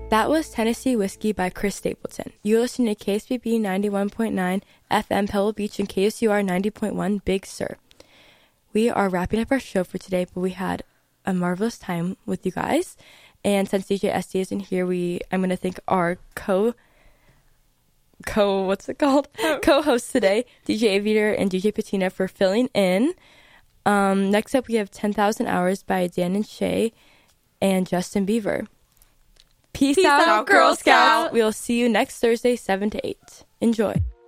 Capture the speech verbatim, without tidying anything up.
That was Tennessee Whiskey by Chris Stapleton. You're listening to K S B B ninety-one point nine F M Pebble Beach and K S U R ninety point one Big Sur. We are wrapping up our show for today, but we had a marvelous time with you guys. And since D J S D isn't here, we I'm going to thank our co co what's it called oh. co-hosts today, D J Aviator and D J Patina, for filling in. Um, next up, we have ten thousand Hours by Dan and Shay and Justin Bieber. Peace, Peace out, out, Girl Scouts. We'll see you next Thursday, seven to eight. Enjoy.